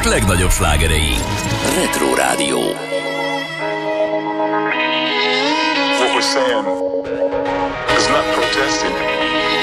legnagyobb slágerei. Retro Rádió. What we're saying is not protesting.